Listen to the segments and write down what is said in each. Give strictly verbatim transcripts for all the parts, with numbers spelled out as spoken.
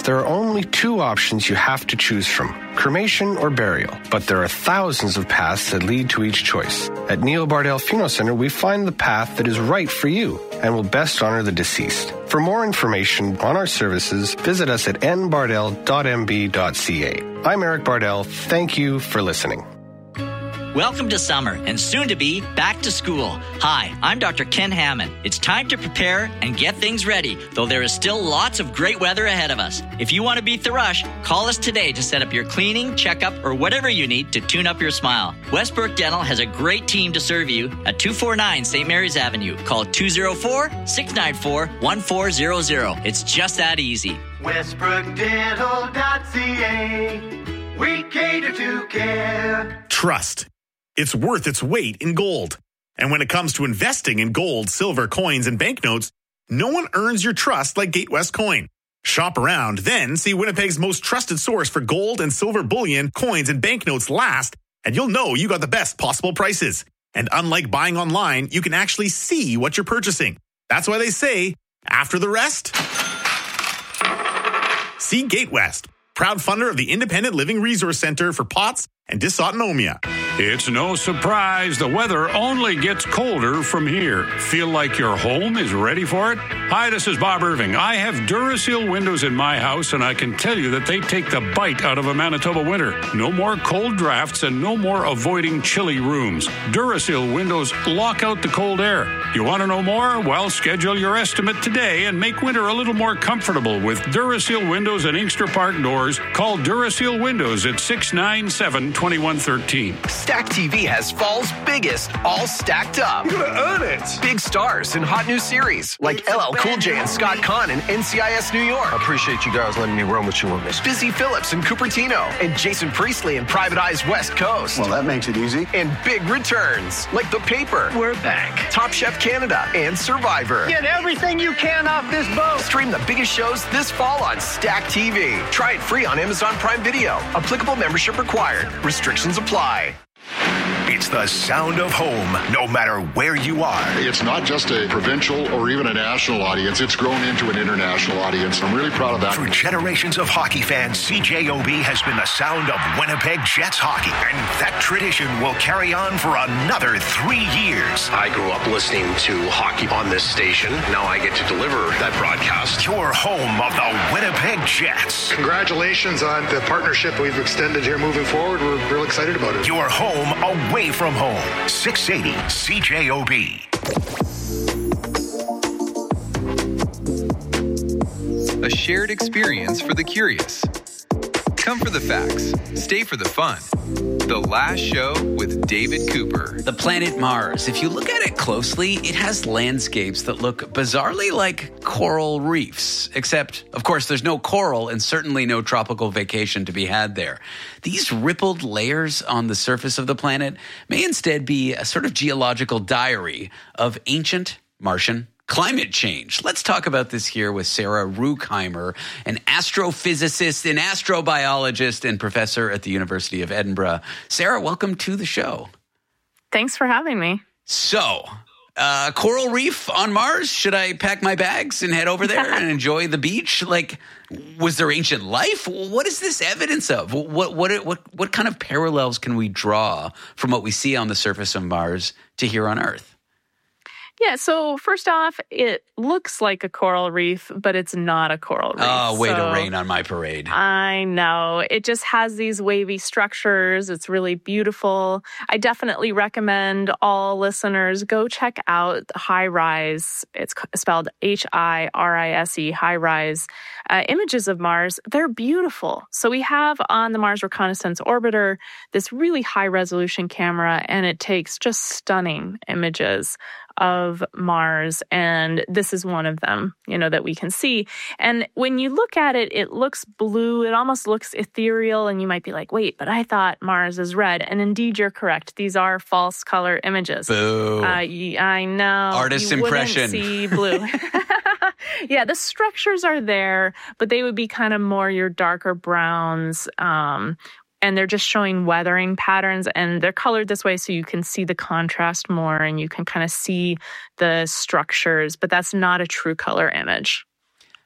there are only two options you have to choose from, cremation or burial. But there are thousands of paths that lead to each choice. At Neil Bardell Funeral Center, we find the path that is right for you and will best honor the deceased. For more information on our services, visit us at n bardell dot m b dot c a. I'm Eric Bardell. Thank you for listening. Welcome to summer and soon to be back to school. Hi, I'm Doctor Ken Hammond. It's time to prepare and get things ready, though there is still lots of great weather ahead of us. If you want to beat the rush, call us today to set up your cleaning, checkup, or whatever you need to tune up your smile. Westbrook Dental has a great team to serve you at two forty-nine Saint Mary's Avenue. Call two oh four, six nine four, one four zero zero. It's just that easy. westbrook dental dot c a. We cater to care. Trust. It's worth its weight in gold. And when it comes to investing in gold, silver, coins, and banknotes, no one earns your trust like Gatewest Coin. Shop around, then see Winnipeg's most trusted source for gold and silver bullion, coins, and banknotes last, and you'll know you got the best possible prices. And unlike buying online, you can actually see what you're purchasing. That's why they say, after the rest, see Gatewest, proud funder of the Independent Living Resource Center for P O T S and dysautonomia. It's no surprise the weather only gets colder from here. Feel like your home is ready for it? Hi, this is Bob Irving. I have Duraseal windows in my house, and I can tell you that they take the bite out of a Manitoba winter. No more cold drafts and no more avoiding chilly rooms. Duraseal windows lock out the cold air. You want to know more? Well, schedule your estimate today and make winter a little more comfortable with Duraseal windows and Inkster Park doors. Call Duraseal Windows at six nine seven, two one one three. Stack T V has fall's biggest, all stacked up. You're gonna earn it. Big stars in hot new series like L L Cool J and Scott Conn in N C I S New York. I appreciate you guys letting me run with you on this. Busy Phillips in Cupertino and Jason Priestley in Private Eye's West Coast. Well, that makes it easy. And big returns like The Paper, We're back. Top Chef Canada, and Survivor. Get everything you can off this boat. Stream the biggest shows this fall on Stack T V. Try it free on Amazon Prime Video. Applicable membership required. Restrictions apply. It's the sound of home, no matter where you are. It's not just a provincial or even a national audience. It's grown into an international audience. I'm really proud of that. For generations of hockey fans, C J O B has been the sound of Winnipeg Jets hockey. And that tradition will carry on for another three years. I grew up listening to hockey on this station. Now I get to deliver that broadcast. Your home of the Winnipeg Jets. Congratulations on the partnership we've extended here moving forward. We're real excited about it. Your home away from home. six eighty C J O B. A shared experience for the curious. Come for the facts. Stay for the fun. The Last Show with David Cooper. The planet Mars. If you look at it closely, it has landscapes that look bizarrely like coral reefs. Except, of course, there's no coral and certainly no tropical vacation to be had there. These rippled layers on the surface of the planet may instead be a sort of geological diary of ancient Martian climate change. Let's talk about this here with Sarah Ruekheimer, an astrophysicist, an astrobiologist, and professor at the University of Edinburgh. Sarah, welcome to the show. Thanks for having me. So, uh, coral reef on Mars? Should I pack my bags and head over there and enjoy the beach? Like, was there ancient life? What is this evidence of? What what what what kind of parallels can we draw from what we see on the surface of Mars to here on Earth? Yeah, so first off, it looks like a coral reef, but it's not a coral reef. Oh, way so, to rain on my parade. I know. It just has these wavy structures. It's really beautiful. I definitely recommend all listeners go check out High Rise. It's spelled H I R I S E, High Rise. Uh, images of Mars, they're beautiful. So we have on the Mars Reconnaissance Orbiter this really high-resolution camera, and it takes just stunning images of Mars, and this is one of them, you know, that we can see. And when you look at it, it looks blue. It almost looks ethereal, and you might be like, wait, but I thought Mars is red. And indeed, you're correct. These are false color images. Boo. Uh, I know. Artist you impression. Wouldn't see blue. Yeah, the structures are there, but they would be kind of more your darker browns, um, and they're just showing weathering patterns, and they're colored this way so you can see the contrast more and you can kind of see the structures, but that's not a true color image.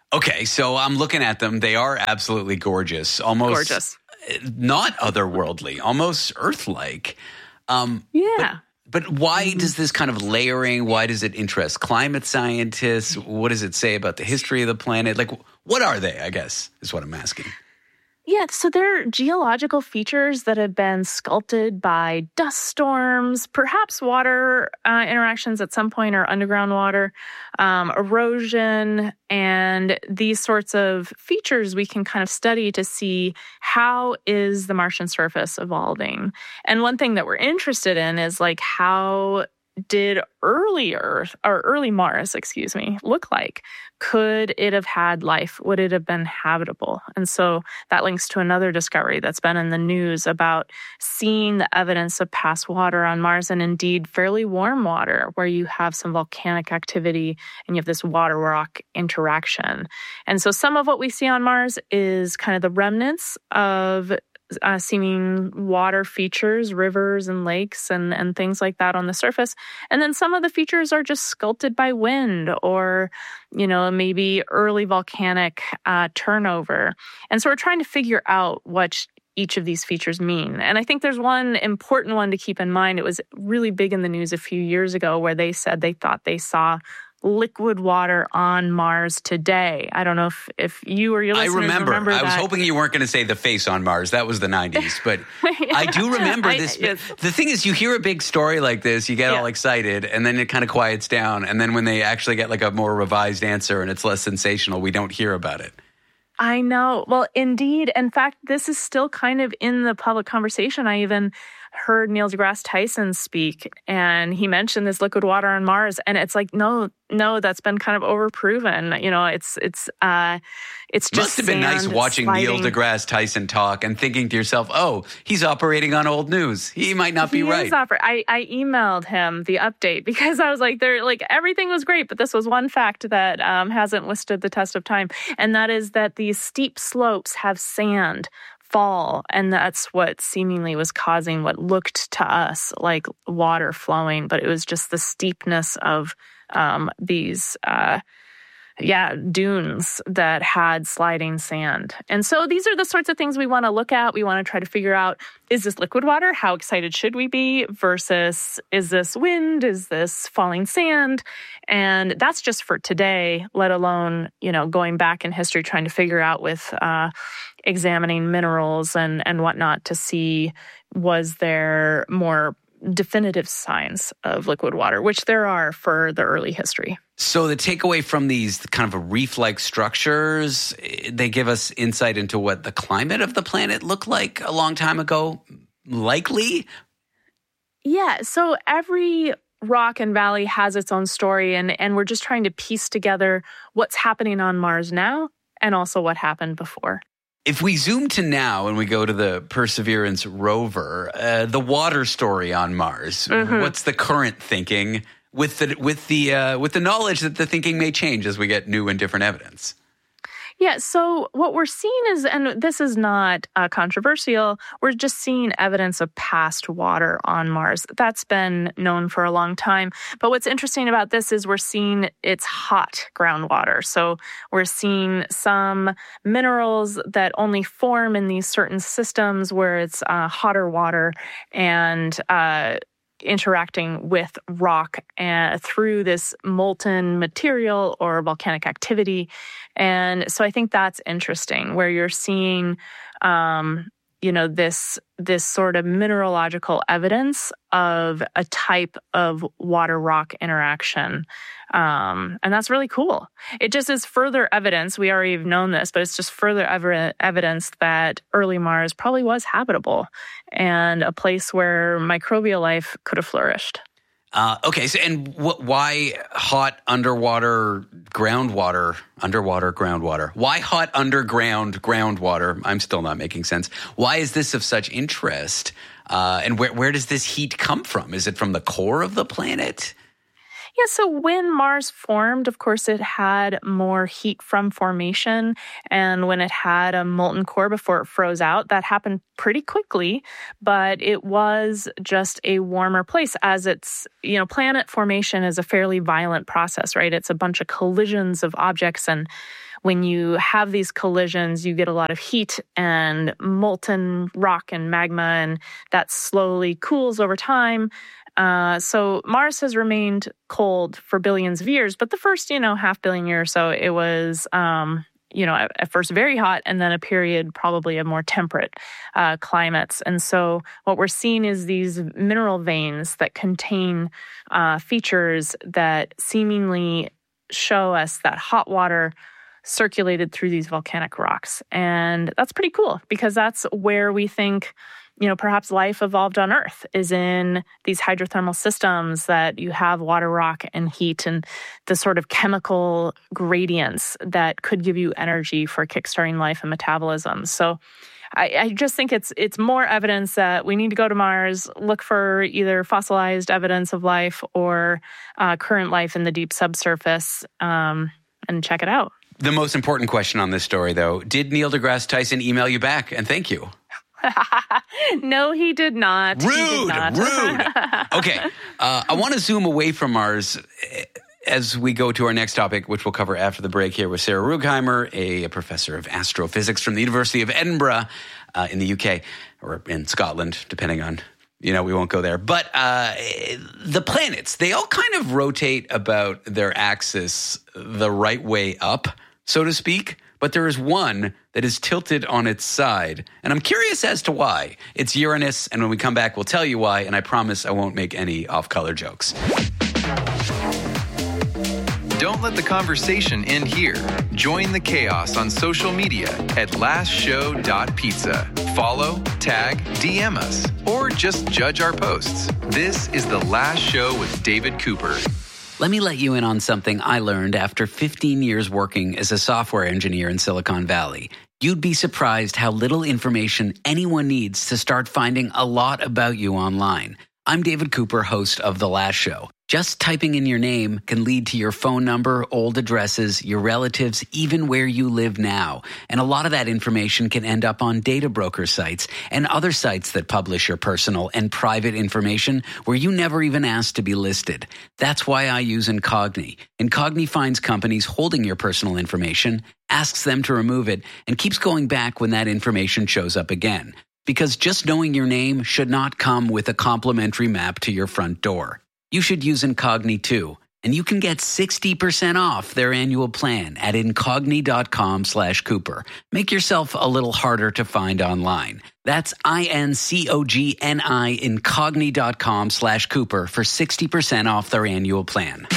Okay, so I'm looking at them. They are absolutely gorgeous. Almost gorgeous. Not otherworldly, almost Earth-like. Um, yeah. But, but why mm-hmm. does this kind of layering, why does it interest climate scientists? What does it say about the history of the planet? Like, what are they, I guess, is what I'm asking. Yeah, so they're geological features that have been sculpted by dust storms, perhaps water uh, interactions at some point or underground water, um, erosion, and these sorts of features we can kind of study to see how is the Martian surface evolving. And one thing that we're interested in is like how did early Earth, or early Mars, excuse me, look like? Could it have had life? Would it have been habitable? And so that links to another discovery that's been in the news about seeing the evidence of past water on Mars, and indeed fairly warm water where you have some volcanic activity and you have this water rock interaction. And so some of what we see on Mars is kind of the remnants of Uh, seeming water features, rivers and lakes and, and things like that on the surface. And then some of the features are just sculpted by wind or, you know, maybe early volcanic uh, turnover. And so we're trying to figure out what each of these features mean. And I think there's one important one to keep in mind. It was really big in the news a few years ago where they said they thought they saw liquid water on Mars today. I don't know if, if you or your listeners I remember. remember that. I was hoping you weren't going to say the face on Mars. That was the nineties. But yeah, I do remember I, this. Yes. The thing is, you hear a big story like this, you get yeah. all excited, and then it kind of quiets down. And then when they actually get like a more revised answer and it's less sensational, we don't hear about it. I know. Well, indeed. In fact, this is still kind of in the public conversation. I even heard Neil deGrasse Tyson speak, and he mentioned this liquid water on Mars, and it's like, no, no, that's been kind of overproven. You know, it's it's uh, it's just must have been nice watching sliding. Neil deGrasse Tyson talk and thinking to yourself, oh, he's operating on old news. He might not be he right. Is oper- I I emailed him the update because I was like, there, like everything was great, but this was one fact that um, hasn't withstood the test of time, and that is that these steep slopes have sand fall, and that's what seemingly was causing what looked to us like water flowing, but it was just the steepness of um, these uh, yeah, dunes that had sliding sand. And so these are the sorts of things we want to look at. We want to try to figure out, is this liquid water? How excited should we be? Versus, is this wind? Is this falling sand? And that's just for today, let alone, you know, going back in history, trying to figure out with uh, examining minerals and, and whatnot to see, was there more definitive signs of liquid water, which there are for the early history. So the takeaway from these kind of reef-like structures, they give us insight into what the climate of the planet looked like a long time ago, likely? Yeah, so every rock and valley has its own story, and, and we're just trying to piece together what's happening on Mars now and also what happened before. If we zoom to now and we go to the Perseverance rover, uh, the water story on Mars, mm-hmm. what's the current thinking with the with the uh, with the knowledge that the thinking may change as we get new and different evidence? Yeah, so what we're seeing is, and this is not uh, controversial, we're just seeing evidence of past water on Mars. That's been known for a long time. But what's interesting about this is we're seeing it's hot groundwater. So we're seeing some minerals that only form in these certain systems where it's uh, hotter water and uh interacting with rock uh, through this molten material or volcanic activity. And so I think that's interesting, where you're seeing, um, you know, this this sort of mineralogical evidence of a type of water-rock interaction. Um, and that's really cool. It just is further evidence, we already have known this, but it's just further ev- evidence that early Mars probably was habitable and a place where microbial life could have flourished. Uh, okay, so and wh- why hot underwater groundwater, underwater groundwater? Why hot underground groundwater? I'm still not making sense. Why is this of such interest? Uh, and where where does this heat come from? Is it from the core of the planet? Yeah, so when Mars formed, of course, it had more heat from formation. And when it had a molten core before it froze out, that happened pretty quickly. But it was just a warmer place, as it's, you know, planet formation is a fairly violent process, right? It's a bunch of collisions of objects. And when you have these collisions, you get a lot of heat and molten rock and magma, and that slowly cools over time. Uh, so Mars has remained cold for billions of years, but the first, you know, half billion year or so, it was, um, you know, at, at first very hot, and then a period probably of more temperate uh, climates. And so what we're seeing is these mineral veins that contain uh, features that seemingly show us that hot water circulated through these volcanic rocks. And that's pretty cool, because that's where we think, you know, perhaps life evolved on Earth, is in these hydrothermal systems that you have water, rock, and heat, and the sort of chemical gradients that could give you energy for kickstarting life and metabolism. So I, I just think it's it's more evidence that we need to go to Mars, look for either fossilized evidence of life or uh, current life in the deep subsurface, um, and check it out. The most important question on this story, though, did Neil deGrasse Tyson email you back and thank you? No, he did not. Rude, he did not. rude. Okay, uh, I want to zoom away from Mars as we go to our next topic, which we'll cover after the break here with Sarah Ruegheimer, a, a professor of astrophysics from the University of Edinburgh uh, in the U K, or in Scotland, depending on, you know, we won't go there. But uh, the planets, they all kind of rotate about their axis the right way up, so to speak. But there is one that is tilted on its side, and I'm curious as to why. It's Uranus, and when we come back, we'll tell you why, and I promise I won't make any off-color jokes. Don't let the conversation end here. Join the chaos on social media at last show dot pizza. Follow, tag, D M us, or just judge our posts. This is The Last Show with David Cooper. Let me let you in on something I learned after fifteen years working as a software engineer in Silicon Valley. You'd be surprised how little information anyone needs to start finding a lot about you online. I'm David Cooper, host of The Last Show. Just typing in your name can lead to your phone number, old addresses, your relatives, even where you live now. And a lot of that information can end up on data broker sites and other sites that publish your personal and private information where you never even asked to be listed. That's why I use Incogni. Incogni finds companies holding your personal information, asks them to remove it, and keeps going back when that information shows up again. Because just knowing your name should not come with a complimentary map to your front door. You should use Incogni too, and you can get sixty percent off their annual plan at incogni.com slash Cooper. Make yourself a little harder to find online. That's I-N-C-O-G-N-I, incogni.com slash Cooper for sixty percent off their annual plan.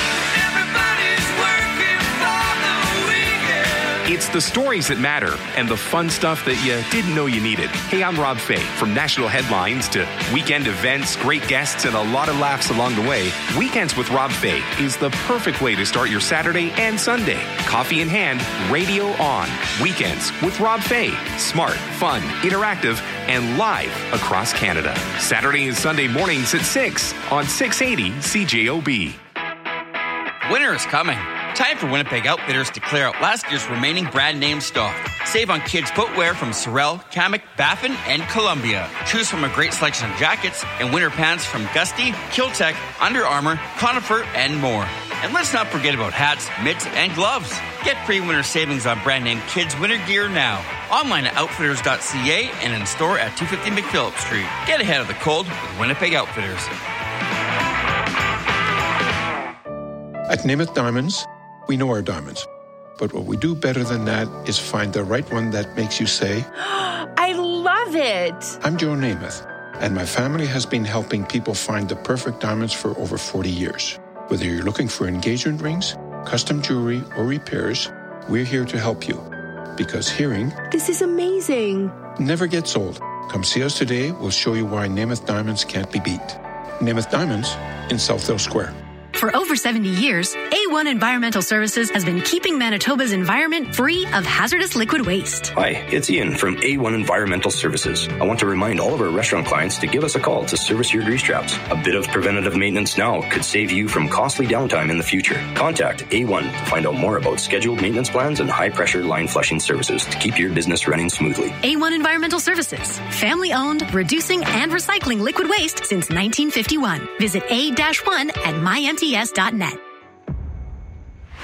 It's the stories that matter and the fun stuff that you didn't know you needed. Hey, I'm Rob Fay. From national headlines to weekend events, great guests, and a lot of laughs along the way, Weekends with Rob Fay is the perfect way to start your Saturday and Sunday. Coffee in hand, radio on. Weekends with Rob Fay. Smart, fun, interactive, and live across Canada. Saturday and Sunday mornings at six on six eighty C J O B. Winter is coming. Time for Winnipeg Outfitters to clear out last year's remaining brand name stock. Save on kids' footwear from Sorel, Kamek, Baffin, and Columbia. Choose from a great selection of jackets and winter pants from Gusty, Kiltech, Under Armour, Conifer, and more. And let's not forget about hats, mitts, and gloves. Get free winter savings on brand name kids' winter gear now. Online at outfitters dot c a and in store at two fifty McPhillips Street. Get ahead of the cold with Winnipeg Outfitters. At Namath Diamonds, we know our diamonds. But what we do better than that is find the right one that makes you say, I love it. I'm Joe Namath, and my family has been helping people find the perfect diamonds for over forty years. Whether you're looking for engagement rings, custom jewelry, or repairs, we're here to help you. Because hearing, this is amazing, never gets old. Come see us today. We'll show you why Namath Diamonds can't be beat. Namath Diamonds in Southdale Square. For over seventy years, A one Environmental Services has been keeping Manitoba's environment free of hazardous liquid waste. Hi, it's Ian from A one Environmental Services. I want to remind all of our restaurant clients to give us a call to service your grease traps. A bit of preventative maintenance now could save you from costly downtime in the future. Contact A one to find out more about scheduled maintenance plans and high-pressure line flushing services to keep your business running smoothly. A one Environmental Services, family-owned, reducing and recycling liquid waste since nineteen fifty-one. Visit A one at my n t s dot net.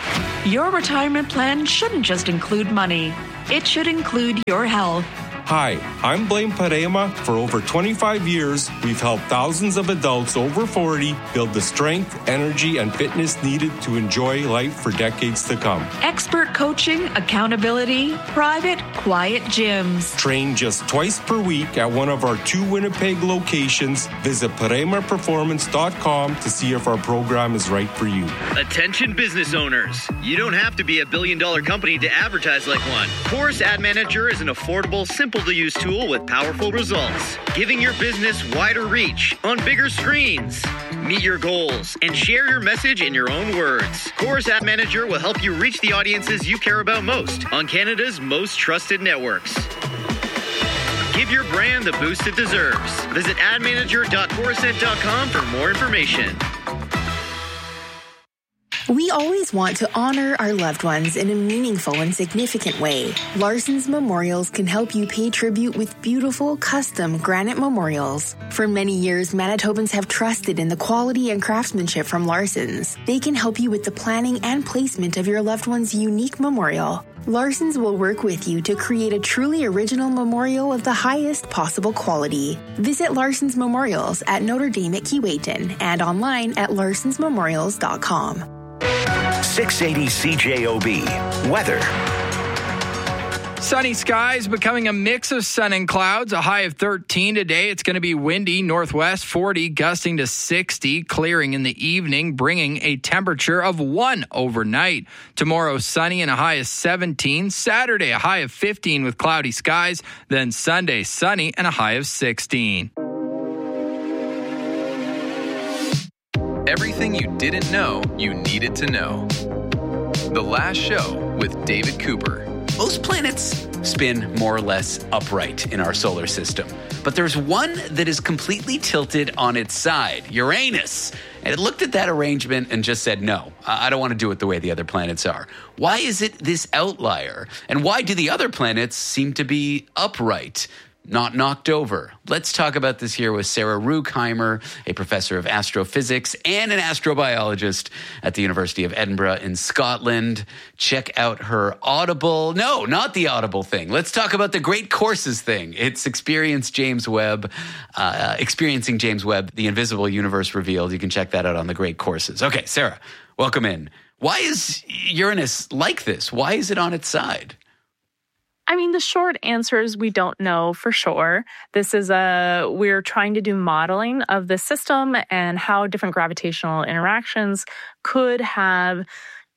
Your retirement plan shouldn't just include money. It should include your health. Hi, I'm Blaine Parema. For over twenty-five years, we've helped thousands of adults over forty build the strength, energy, and fitness needed to enjoy life for decades to come. Expert coaching, accountability, private, quiet gyms. Train just twice per week at one of our two Winnipeg locations. Visit parema performance dot com to see if our program is right for you. Attention business owners. You don't have to be a billion dollar company to advertise like one. Chorus Ad Manager is an affordable, simple to use tool with powerful results, giving your business wider reach on bigger screens. Meet your goals and share your message in your own words. Chorus Ad Manager will help you reach the audiences you care about most on Canada's most trusted networks. Give your brand the boost it deserves. Visit ad manager dot corusent dot com for more information. We always want to honor our loved ones in a meaningful and significant way. Larson's Memorials can help you pay tribute with beautiful, custom granite memorials. For many years, Manitobans have trusted in the quality and craftsmanship from Larson's. They can help you with the planning and placement of your loved one's unique memorial. Larson's will work with you to create a truly original memorial of the highest possible quality. Visit Larson's Memorials at Notre Dame at Keewatin and online at larsons memorials dot com. six eighty C J O B. Weather. Sunny skies becoming a mix of sun and clouds. A high of thirteen today. It's going to be windy, northwest forty, gusting to sixty, clearing in the evening, bringing a temperature of one overnight. Tomorrow, sunny and a high of seventeen. Saturday, a high of fifteen with cloudy skies. Then Sunday, sunny and a high of sixteen. Everything you didn't know you needed to know. The Last Show with David Cooper. Most planets spin more or less upright in our solar system, but there's one that is completely tilted on its side, Uranus. And it looked at that arrangement and just said, no, I don't want to do it the way the other planets are. Why is it this outlier? And why do the other planets seem to be upright, not knocked over? Let's talk about this here with Sarah Ruekheimer, a professor of astrophysics and an astrobiologist at the University of Edinburgh in Scotland. Check out her Audible. No, not the Audible thing. Let's talk about the Great Courses thing. It's Experience James Webb, uh, Experiencing James Webb, The Invisible Universe Revealed. You can check that out on the Great Courses. Okay, Sarah, welcome in. Why is Uranus like this? Why is it on its side? I mean, the short answer is we don't know for sure. This is a, we're trying to do modeling of the system and how different gravitational interactions could have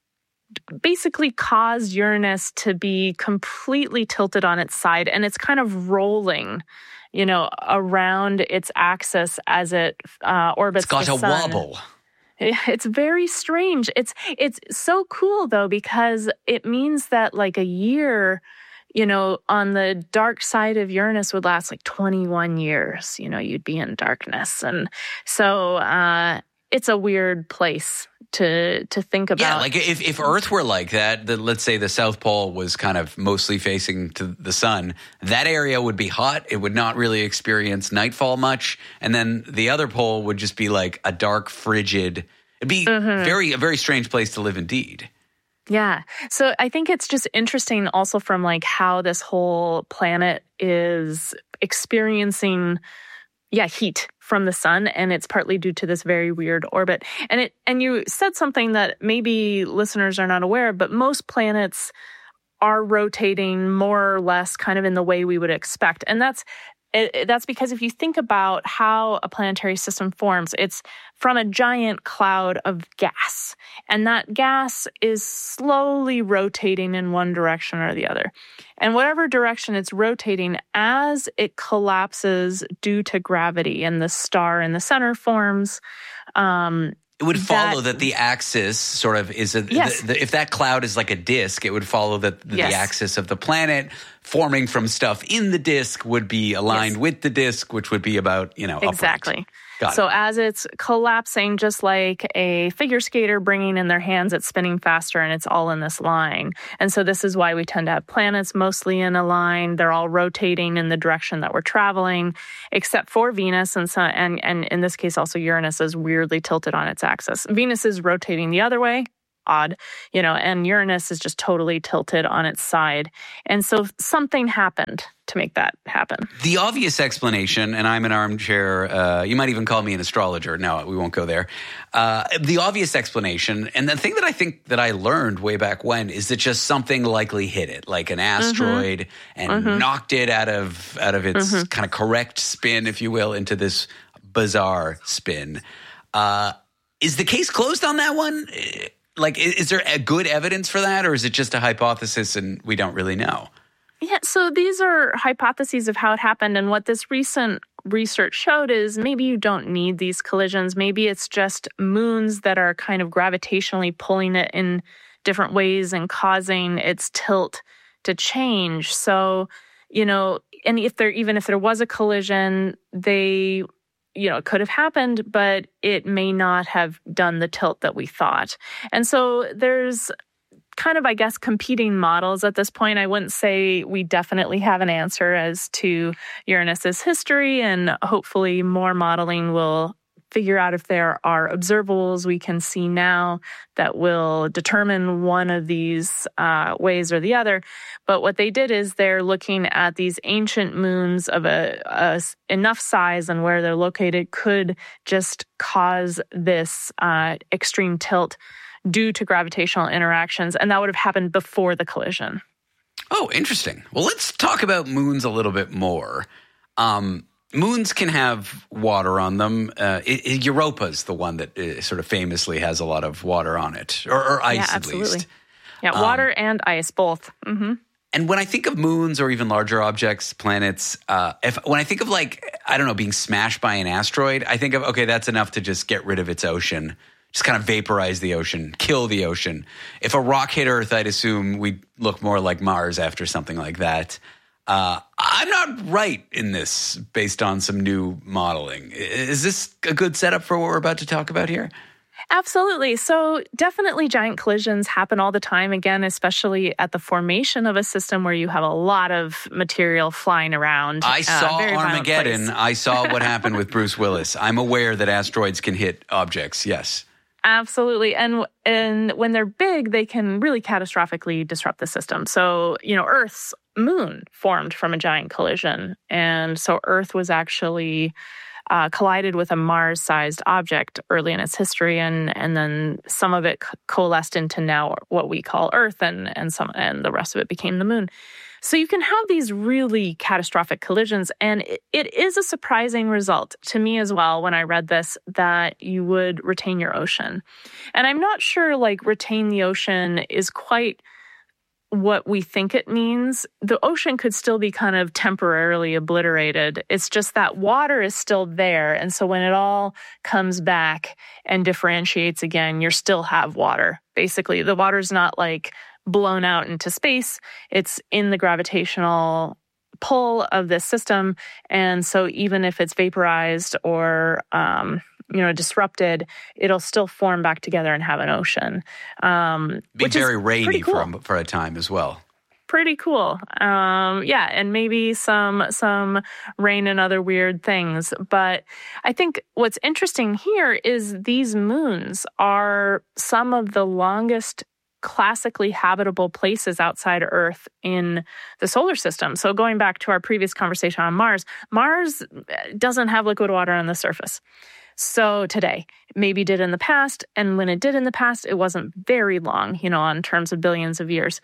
basically caused Uranus to be completely tilted on its side. And it's kind of rolling, you know, around its axis as it uh, orbits the sun. It's got a wobble. It's very strange. It's, it's so cool, though, because it means that like a year, you know, on the dark side of Uranus would last like twenty-one years. You know, you'd be in darkness. And so uh, it's a weird place to to think about. Yeah, like if, if Earth were like that, the, let's say the South Pole was kind of mostly facing to the sun, that area would be hot. It would not really experience nightfall much. And then the other pole would just be like a dark, frigid, it'd be mm-hmm. very a very strange place to live indeed. Yeah. So I think it's just interesting also from like how this whole planet is experiencing, yeah, heat from the sun. And it's partly due to this very weird orbit. And it, and you said something that maybe listeners are not aware of, but most planets are rotating more or less kind of in the way we would expect. And that's, It, that's because if you think about how a planetary system forms, it's from a giant cloud of gas. And that gas is slowly rotating in one direction or the other. And whatever direction it's rotating, as it collapses due to gravity and the star in the center forms, um, it would follow that, that the axis sort of is a, yes. the, the, if that cloud is like a disk, it would follow that the, yes. the axis of the planet forming from stuff in the disk would be aligned yes. with the disk, which would be about, you know, exactly. Upright. Got so it. As it's collapsing, just like a figure skater bringing in their hands, it's spinning faster and it's all in this line. And so this is why we tend to have planets mostly in a line. They're all rotating in the direction that we're traveling, except for Venus. And, so, and, and in this case, also Uranus is weirdly tilted on its axis. Venus is rotating the other way odd, you know, and Uranus is just totally tilted on its side. And so something happened to make that happen. The obvious explanation, and I'm an armchair, uh, you might even call me an astrologer. No, we won't go there. Uh, the obvious explanation, and the thing that I think that I learned way back when, is that just something likely hit it, like an asteroid, mm-hmm. and mm-hmm. knocked it out of out of its mm-hmm. kind of correct spin, if you will, into this bizarre spin. Uh, is the case closed on that one? Like, is, is there a good evidence for that, or is it just a hypothesis and we don't really know? Yeah, so these are hypotheses of how it happened. And what this recent research showed is maybe you don't need these collisions. Maybe it's just moons that are kind of gravitationally pulling it in different ways and causing its tilt to change. So, you know, and if there, even if there was a collision, they, you know, it could have happened, but it may not have done the tilt that we thought. And so there's kind of, I guess, competing models at this point. I wouldn't say we definitely have an answer as to Uranus's history, and hopefully more modeling will figure out if there are observables we can see now that will determine one of these uh, ways or the other. But what they did is they're looking at these ancient moons of a, a enough size and where they're located could just cause this uh, extreme tilt due to gravitational interactions, and that would have happened before the collision. Oh, interesting. Well, let's talk about moons a little bit more. Um, moons can have water on them. Uh, it, it, Europa's the one that uh, sort of famously has a lot of water on it, or, or ice, yeah, at absolutely. least. Yeah, water um, and ice, both. Mm-hmm. And when I think of moons or even larger objects, planets, uh, if when I think of, like, I don't know, being smashed by an asteroid, I think of, okay, that's enough to just get rid of its ocean. Just kind of vaporize the ocean, kill the ocean. If a rock hit Earth, I'd assume we'd look more like Mars after something like that. Uh, I'm not right in this based on some new modeling. Is this a good setup for what we're about to talk about here? Absolutely. So definitely giant collisions happen all the time, again, especially at the formation of a system where you have a lot of material flying around. I saw uh, Armageddon. I saw what happened with Bruce Willis. I'm aware that asteroids can hit objects, yes. Absolutely. And and when they're big, they can really catastrophically disrupt the system. So, you know, Earth's moon formed from a giant collision. And so Earth was actually uh, collided with a Mars-sized object early in its history. And, and then some of it coalesced into now what we call Earth, and, and, some, and the rest of it became the moon. So you can have these really catastrophic collisions, and it, it is a surprising result to me as well when I read this that you would retain your ocean. And I'm not sure, like, retain the ocean is quite what we think it means. The ocean could still be kind of temporarily obliterated. It's just that water is still there, and so when it all comes back and differentiates again, you still have water. Basically, the water's not like blown out into space. It's in the gravitational pull of this system. And so even if it's vaporized or, um, you know, disrupted, it'll still form back together and have an ocean. Um, Be which very is rainy cool. for, for a time as well. Pretty cool. Um, yeah, and maybe some some rain and other weird things. But I think what's interesting here is these moons are some of the longest classically habitable places outside Earth in the solar system. So going back to our previous conversation on Mars, Mars doesn't have liquid water on the surface. So today, maybe did in the past, and when it did in the past, it wasn't very long, you know, in terms of billions of years.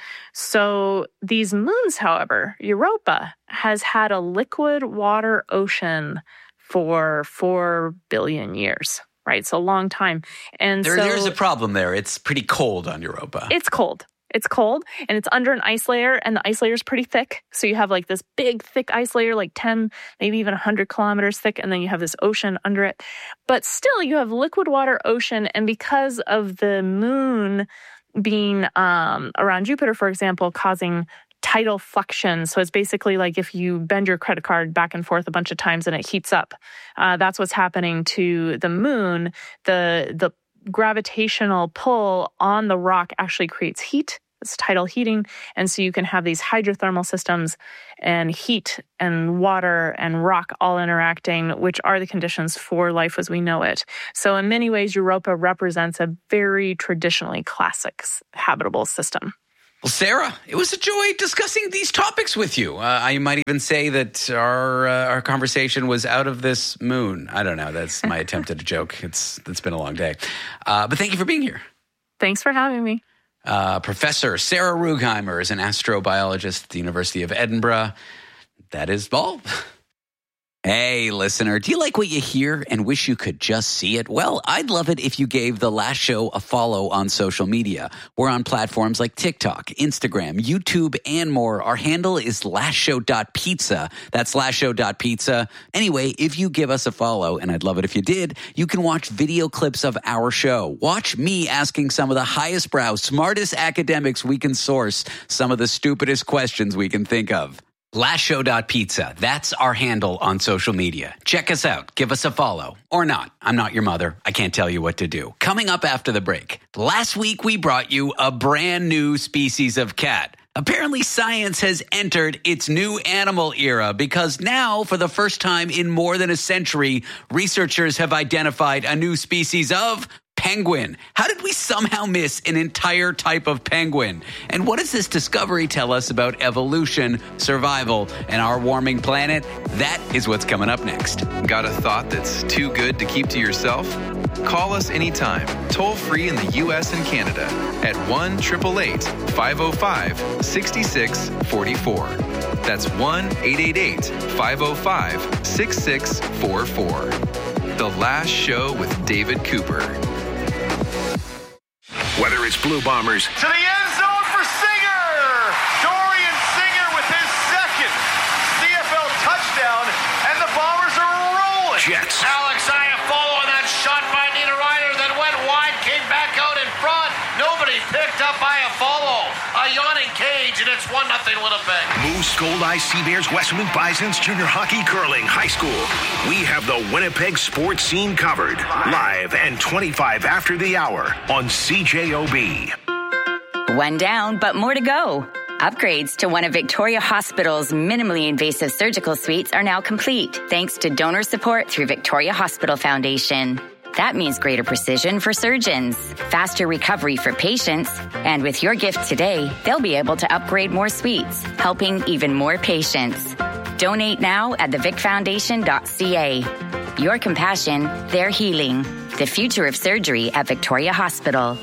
So these moons, however, Europa has had a liquid water ocean for four billion years. Right, it's a long time. And there, so there's a problem there. It's pretty cold on Europa. It's cold. It's cold, and it's under an ice layer, and the ice layer is pretty thick. So you have like this big, thick ice layer, like ten, maybe even one hundred kilometers thick, and then you have this ocean under it. But still, you have liquid water ocean, and because of the moon being um, around Jupiter, for example, causing tidal fluxion. So it's basically like if you bend your credit card back and forth a bunch of times and it heats up. Uh, that's what's happening to the moon. The the gravitational pull on the rock actually creates heat. It's tidal heating. And so you can have these hydrothermal systems and heat and water and rock all interacting, which are the conditions for life as we know it. So in many ways, Europa represents a very traditionally classic habitable system. Well, Sarah, it was a joy discussing these topics with you. Uh, I might even say that our uh, our conversation was out of this moon. I don't know. That's my attempt at a joke. It's It's been a long day. Uh, but thank you for being here. Thanks for having me. Uh, Professor Sarah Rugheimer is an astrobiologist at the University of Edinburgh. That is all. Hey, listener, do you like what you hear and wish you could just see it? Well, I'd love it if you gave The Last Show a follow on social media. We're on platforms like TikTok, Instagram, YouTube, and more. Our handle is last show dot pizza. That's last show dot pizza. Anyway, if you give us a follow, and I'd love it if you did, you can watch video clips of our show. Watch me asking some of the highest brow, smartest academics we can source some of the stupidest questions we can think of. last show dot pizza. That's our handle on social media. Check us out. Give us a follow. Or not. I'm not your mother. I can't tell you what to do. Coming up after the break. Last week, we brought you a brand new species of cat. Apparently, science has entered its new animal era because now, for the first time in more than a century, researchers have identified a new species of penguin. How did we somehow miss an entire type of penguin? And what does this discovery tell us about evolution, survival, and our warming planet? That is what's coming up next. Got a thought that's too good to keep to yourself? Call us anytime, toll free in the U S and Canada at one eight eight eight, five oh five, six six four four. That's one eight eight eight, five oh five, six six four four. The Last Show with David Cooper. Whether it's Blue Bombers To the end zone for Singer! Dorian Singer with his second C F L touchdown, and the Bombers are rolling. Jets, Alex Iafallo on that shot by Nina Ryder that went wide, came back out in front. Nobody picked up Iafallo. A yawning cage, and it's one nothing Winnipeg. Moose, Gold Eye, Sea Bears, Westmount Bisons, Junior Hockey, Curling, High School. We have the Winnipeg sports scene covered. Live and twenty-five after the hour on C J O B. One down, but more to go. Upgrades to one of Victoria Hospital's minimally invasive surgical suites are now complete, thanks to donor support through Victoria Hospital Foundation. That means greater precision for surgeons, faster recovery for patients, and with your gift today, they'll be able to upgrade more suites, helping even more patients. Donate now at the vic foundation dot c a. Your compassion, their healing. The future of surgery at Victoria Hospital.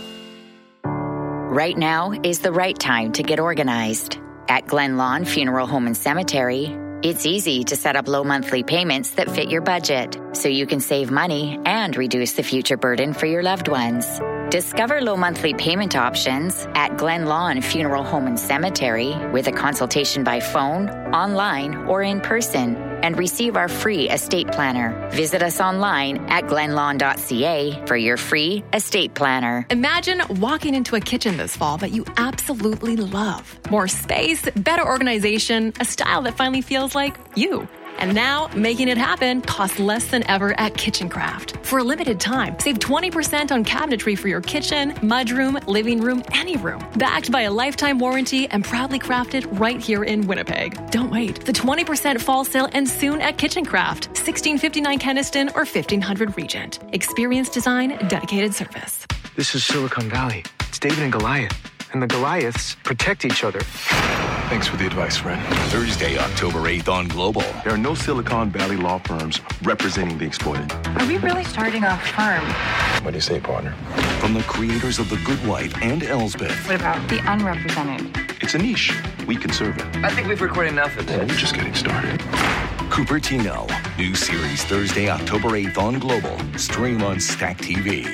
Right now is the right time to get organized. At Glen Lawn Funeral Home and Cemetery, it's easy to set up low monthly payments that fit your budget, so you can save money and reduce the future burden for your loved ones. Discover low monthly payment options at Glen Lawn Funeral Home and Cemetery with a consultation by phone, online, or in person, and receive our free estate planner. Visit us online at glen lawn dot c a for your free estate planner. Imagine walking into a kitchen this fall that you absolutely love. More space, better organization, a style that finally feels like you. And now, making it happen costs less than ever at KitchenCraft. For a limited time, save twenty percent on cabinetry for your kitchen, mudroom, living room, any room. Backed by a lifetime warranty and proudly crafted right here in Winnipeg. Don't wait. The twenty percent fall sale ends soon at KitchenCraft, sixteen fifty-nine Keniston or fifteen hundred Regent. Experience design, dedicated service. This is Silicon Valley. It's David and Goliath. And the Goliaths protect each other. Thanks for the advice, friend. Thursday, October eighth on Global. There are no Silicon Valley law firms representing the exploited. Are we really starting a firm? What do you say, partner? From the creators of The Good Wife and Elsbeth. What about the unrepresented? It's a niche. We can serve it. I think we've recorded enough of this. Yeah, we're just getting started. Cupertino. New series Thursday, October eighth on Global. Stream on Stack T V.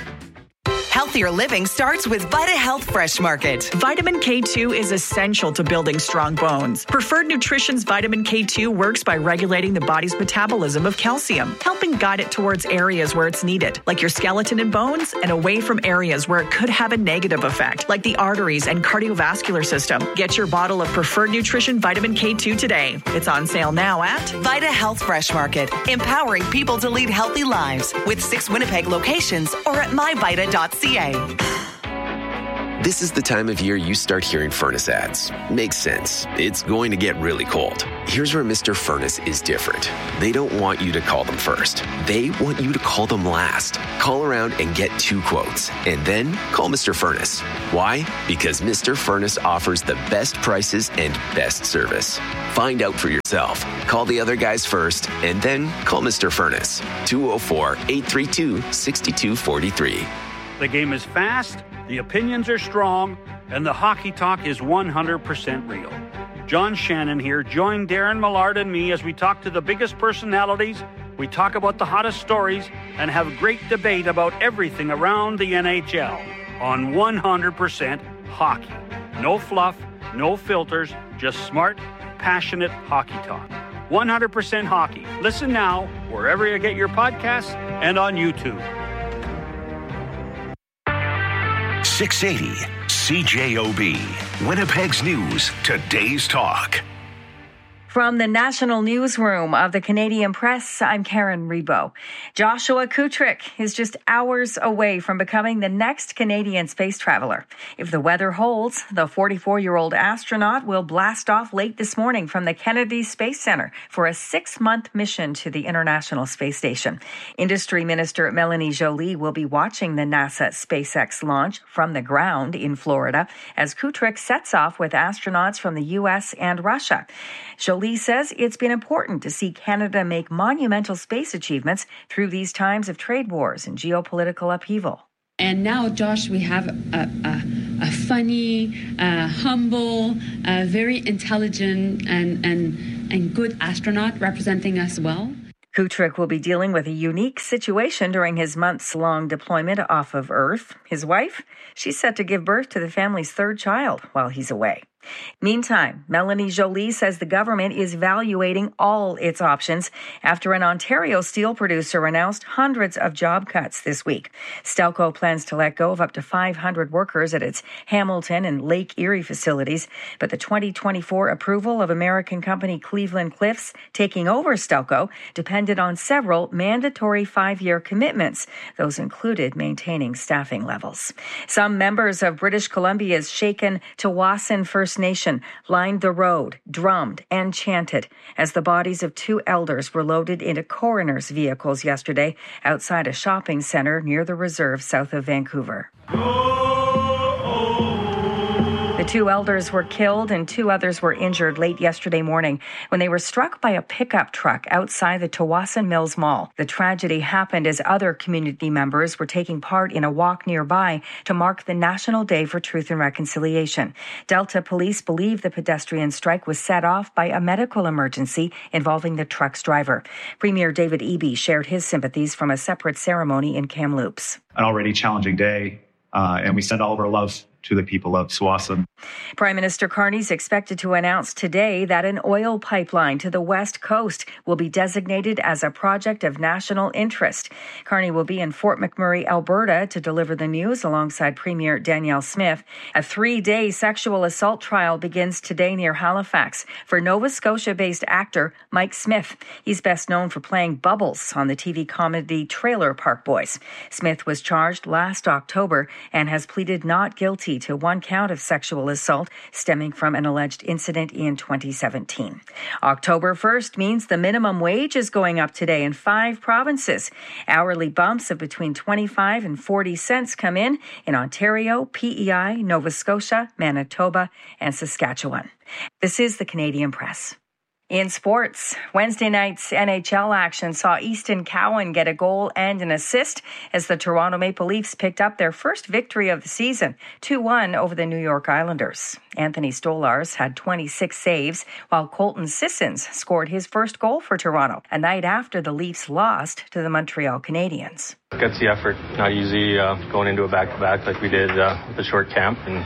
Healthier living starts with Vita Health Fresh Market. Vitamin K two is essential to building strong bones. Preferred Nutrition's Vitamin K two works by regulating the body's metabolism of calcium, helping guide it towards areas where it's needed, like your skeleton and bones, and away from areas where it could have a negative effect, like the arteries and cardiovascular system. Get your bottle of Preferred Nutrition Vitamin K two today. It's on sale now at Vita Health Fresh Market, empowering people to lead healthy lives with six Winnipeg locations or at my vita dot c a. This is the time of year you start hearing furnace ads. Makes sense. It's going to get really cold. Here's where Mister Furnace is different. They don't want you to call them first. They want you to call them last. Call around and get two quotes, and then call Mister Furnace. Why? Because Mister Furnace offers the best prices and best service. Find out for yourself. Call the other guys first, and then call Mister Furnace. two oh four, eight three two, six two four three. The game is fast, the opinions are strong, and the hockey talk is one hundred percent real. John Shannon here. Join Darren Millard and me as we talk to the biggest personalities, we talk about the hottest stories, and have great debate about everything around the N H L on one hundred percent hockey. No fluff, no filters, just smart, passionate hockey talk. one hundred percent hockey. Listen now wherever you get your podcasts and on YouTube. six eighty C J O B, Winnipeg's News, today's talk. From the National Newsroom of the Canadian Press, I'm Karen Rebo. Joshua Kutrick is just hours away from becoming the next Canadian space traveler. If the weather holds, the forty-four-year-old astronaut will blast off late this morning from the Kennedy Space Center for a six-month mission to the International Space Station. Industry Minister Melanie Joly will be watching the NASA SpaceX launch from the ground in Florida as Kutrick sets off with astronauts from the U S and Russia. Joly says it's been important to see Canada make monumental space achievements through these times of trade wars and geopolitical upheaval. And now, Josh, we have a, a, a funny, uh, humble, uh, very intelligent and, and, and good astronaut representing us well. Kutrick will be dealing with a unique situation during his months-long deployment off of Earth. His wife, she's set to give birth to the family's third child while he's away. Meantime, Melanie Joly says the government is evaluating all its options after an Ontario steel producer announced hundreds of job cuts this week. Stelco plans to let go of up to five hundred workers at its Hamilton and Lake Erie facilities, but the twenty twenty-four approval of American company Cleveland Cliffs taking over Stelco depended on several mandatory five-year commitments. Those included maintaining staffing levels. Some members of British Columbia's Shaken Tawasin First Nation lined the road, drummed and chanted as the bodies of two elders were loaded into coroner's vehicles yesterday outside a shopping center near the reserve south of Vancouver. The two elders were killed and two others were injured late yesterday morning when they were struck by a pickup truck outside the Tawasin Mills Mall. The tragedy happened as other community members were taking part in a walk nearby to mark the National Day for Truth and Reconciliation. Delta police believe the pedestrian strike was set off by a medical emergency involving the truck's driver. Premier David Eby shared his sympathies from a separate ceremony in Kamloops. An already challenging day, uh, and we send all of our love to the people of Tsawwassen. Prime Minister Carney is expected to announce today that an oil pipeline to the west coast will be designated as a project of national interest. Carney will be in Fort McMurray, Alberta, to deliver the news alongside Premier Danielle Smith. A three-day sexual assault trial begins today near Halifax for Nova Scotia-based actor Mike Smith. He's best known for playing Bubbles on the T V comedy Trailer Park Boys. Smith was charged last October and has pleaded not guilty to one count of sexual assault stemming from an alleged incident in twenty seventeen. October first means the minimum wage is going up today in five provinces. Hourly bumps of between twenty-five and forty cents come in in Ontario, P E I, Nova Scotia, Manitoba, and Saskatchewan. This is the Canadian Press. In sports, Wednesday night's N H L action saw Easton Cowan get a goal and an assist as the Toronto Maple Leafs picked up their first victory of the season, two one over the New York Islanders. Anthony Stolarz had twenty-six saves, while Colton Sissons scored his first goal for Toronto, a night after the Leafs lost to the Montreal Canadiens. Gutsy effort, not easy uh, going into a back-to-back like we did uh, with the short camp, and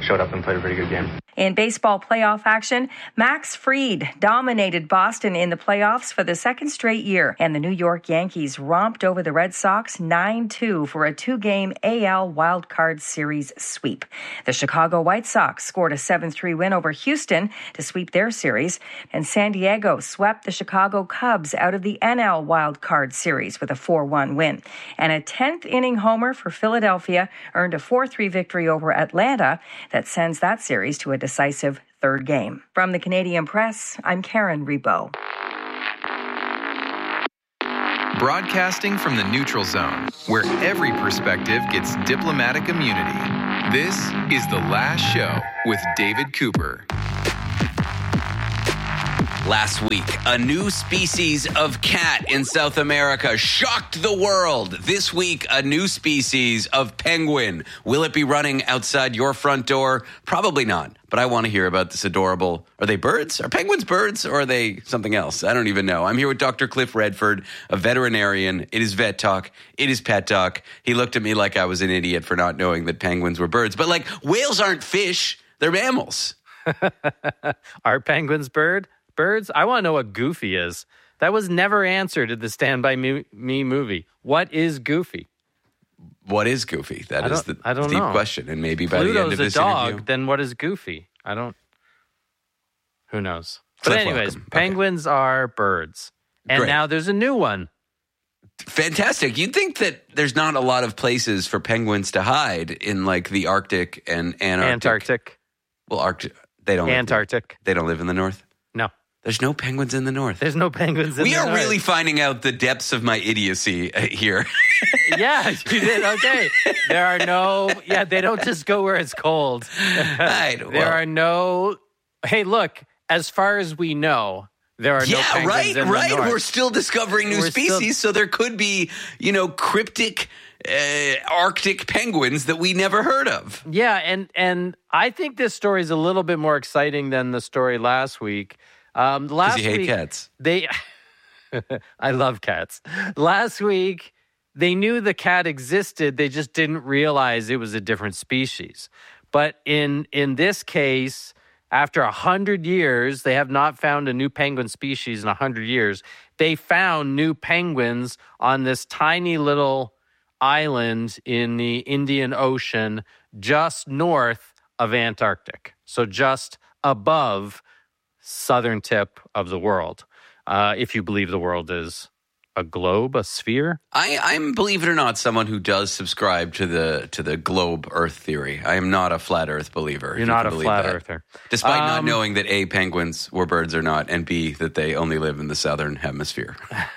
showed up and played a pretty good game. In baseball playoff action, Max Fried dominated Boston in the playoffs for the second straight year, and the New York Yankees romped over the Red Sox nine two for a two-game A L wildcard series sweep. The Chicago White Sox scored a seven three win over Houston to sweep their series, and San Diego swept the Chicago Cubs out of the N L wildcard series with a four one win. And a tenth-inning homer for Philadelphia earned a four three victory over Atlanta that sends that series to a decisive third game. From the Canadian Press, I'm Karen Rebo. Broadcasting from the neutral zone, where every perspective gets diplomatic immunity. This is The Last Show with David Cooper. Last week, a new species of cat in South America shocked the world. This week, a new species of penguin. Will it be running outside your front door? Probably not. But I want to hear about this adorable... Are they birds? Are penguins birds? Or are they something else? I don't even know. I'm here with Doctor Cliff Redford, a veterinarian. It is Vet Talk. It is Pet Talk. He looked at me like I was an idiot for not knowing that penguins were birds. But, like, whales aren't fish. They're mammals. Are penguins bird? Birds? I want to know what Goofy is. That was never answered at the Stand By Me, me movie. What is Goofy? What is Goofy? That I is the I don't deep know. question. And maybe by Pluto's the end of this a dog, interview... then what is Goofy? I don't... Who knows? But Cliff, anyways, welcome. penguins okay. are birds. And Great. Now there's a new one. Fantastic. You'd think that there's not a lot of places for penguins to hide in, like, the Arctic and Antarctic. Antarctic. Well, Arctic. They don't Antarctic. Live, they don't live in the north? No. There's no penguins in the north. There's no penguins in we the north. We are really finding out the depths of my idiocy here. Yeah, you did. Okay. There are no, yeah, they don't just go where it's cold. Right, well, there are no, hey, look, as far as we know, there are yeah, no penguins right, in right. the north. We're still discovering new We're species, still... so there could be, you know, cryptic uh, Arctic penguins that we never heard of. Yeah, and and I think this story is a little bit more exciting than the story last week. Um, last you hate week, cats. They, I love cats. Last week, they knew the cat existed. They just didn't realize it was a different species. But in in this case, after a hundred years, they have not found a new penguin species in a hundred years. They found new penguins on this tiny little island in the Indian Ocean, just north of Antarctic. So just above southern tip of the world, uh, if you believe the world is a globe, a sphere. I, I'm, believe it or not, someone who does subscribe to the to the globe Earth theory. I am not a flat Earth believer. You're not you a flat that. earther, despite um, not knowing that A, penguins were birds or not, and B, that they only live in the southern hemisphere.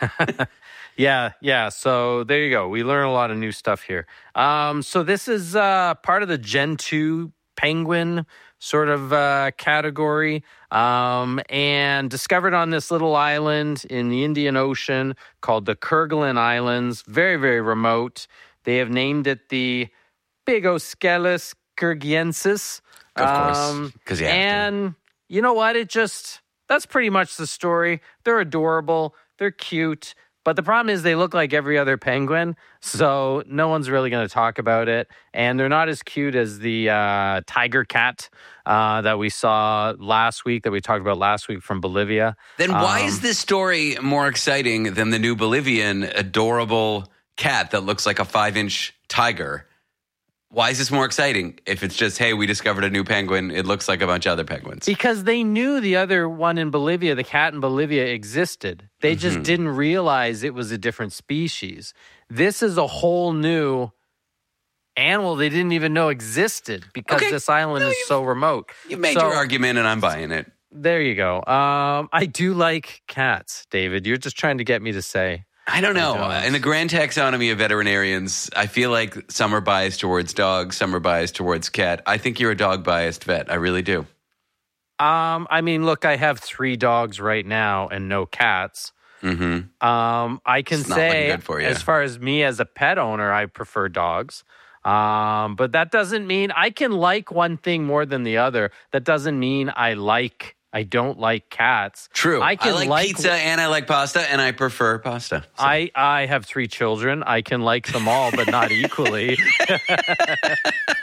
Yeah, yeah. So there you go. We learn a lot of new stuff here. Um, so this is uh, part of the Gen two penguin sort of uh, category, um, and discovered on this little island in the Indian Ocean called the Kerguelen Islands. Very, very remote. They have named it the Bigoscelis kerguiensis. Of course, because um, you have and to. You know what? It just, that's pretty much the story. They're adorable. They're cute. But the problem is they look like every other penguin, so no one's really going to talk about it. And they're not as cute as the uh, tiger cat uh, that we saw last week, that we talked about last week from Bolivia. Then why um, is this story more exciting than the new Bolivian adorable cat that looks like a five-inch tiger? Why is this more exciting if it's just, hey, we discovered a new penguin, it looks like a bunch of other penguins? Because they knew the other one in Bolivia, the cat in Bolivia, existed. They just mm-hmm. didn't realize it was a different species. This is a whole new animal they didn't even know existed because okay. this island no, is so remote. You made so, your argument and I'm buying it. There you go. Um, I do like cats, David. You're just trying to get me to say. I don't know. In the grand taxonomy of veterinarians, I feel like some are biased towards dogs, some are biased towards cat. I think you're a dog-biased vet. I really do. Um, I mean, look, I have three dogs right now and no cats. Mm-hmm. Um, I can it's not say, good for you. As far as me as a pet owner, I prefer dogs. Um, but that doesn't mean I can like one thing more than the other. That doesn't mean I like I don't like cats. True. I, can I like, like pizza and I like pasta, and I prefer pasta. So. I, I have three children. I can like them all, but not equally.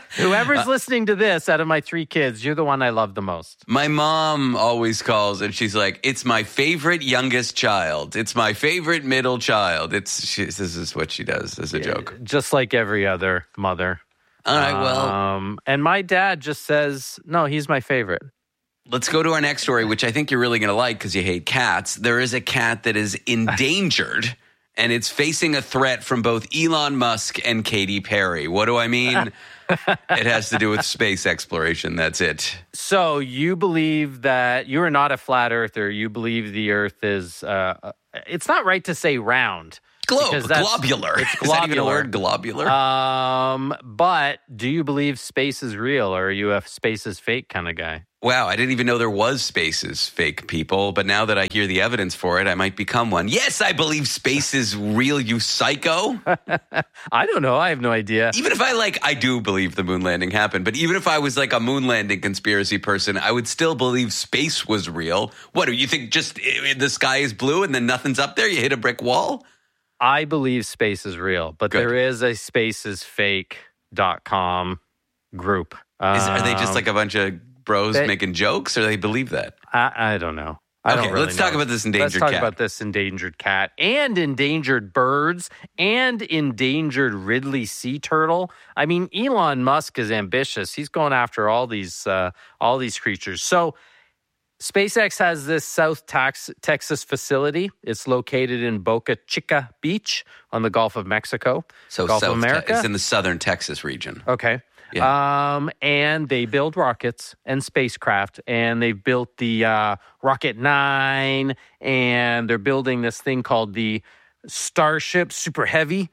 Whoever's uh, listening to this out of my three kids, you're the one I love the most. My mom always calls and she's like, it's my favorite youngest child. It's my favorite middle child. It's she, This is what she does as a joke. Just like every other mother. All right, well. Um, and my dad just says, no, he's my favorite. Let's go to our next story, which I think you're really going to like because you hate cats. There is a cat that is endangered, and it's facing a threat from both Elon Musk and Katy Perry. What do I mean? It has to do with space exploration. That's it. So you believe that you are not a flat earther. You believe the Earth is, uh, it's not right to say round. Globe, globular. It's globular. Is that even a word, globular? Um, but do you believe space is real, or are you a space is fake kind of guy? Wow, I didn't even know there was space is fake, people. But now that I hear the evidence for it, I might become one. Yes, I believe space is real, you psycho. I don't know. I have no idea. Even if I like, I do believe the moon landing happened. But even if I was like a moon landing conspiracy person, I would still believe space was real. What, do you think just the sky is blue and then nothing's up there? You hit a brick wall? I believe space is real, but Good. there is a space is fake dot com group. Is, are they just like a bunch of bros they, making jokes, or they believe that? I, I don't know. I okay, don't really let's know. talk about this endangered cat. Let's talk cat. about this endangered cat and endangered birds and endangered Ridley sea turtle. I mean, Elon Musk is ambitious. He's going after all these uh, all these creatures. So SpaceX has this South Tex- Texas facility. It's located in Boca Chica Beach on the Gulf of Mexico. So Gulf South of America. Te- it's in the southern Texas region. Okay. Yeah. Um, and they build rockets and spacecraft, and they've built the uh, Rocket nine, and they're building this thing called the Starship Super Heavy.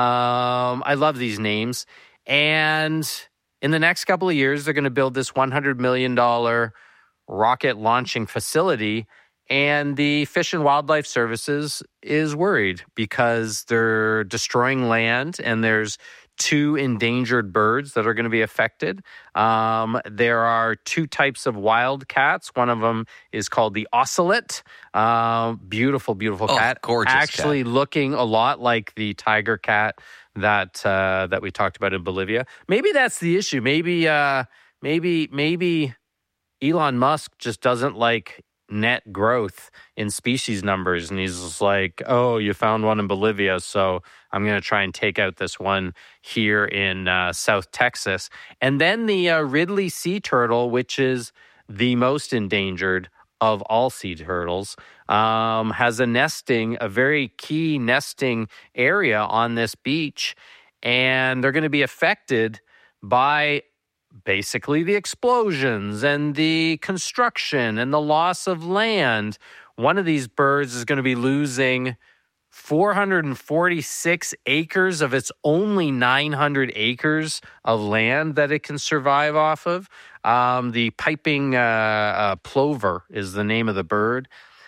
Um, I love these names. And in the next couple of years, they're going to build this one hundred million dollars rocket launching facility, and the Fish and Wildlife Services is worried because they're destroying land, and there's two endangered birds that are going to be affected. Um, there are two types of wildcats. One of them is called the ocelot. Uh, beautiful, beautiful oh, cat. Gorgeous Actually cat. looking a lot like the tiger cat that uh, that we talked about in Bolivia. Maybe that's the issue. Maybe, uh, maybe, maybe Elon Musk just doesn't like net growth in species numbers, and he's just like, oh, you found one in Bolivia, so I'm going to try and take out this one here in uh, South Texas. And then the uh, Ridley sea turtle, which is the most endangered of all sea turtles, um, has a nesting, a very key nesting area on this beach, and they're going to be affected by basically the explosions and the construction and the loss of land. One of these birds is going to be losing four hundred forty-six acres of its only nine hundred acres of land that it can survive off of. Um, the piping uh, uh, plover is the name of the bird.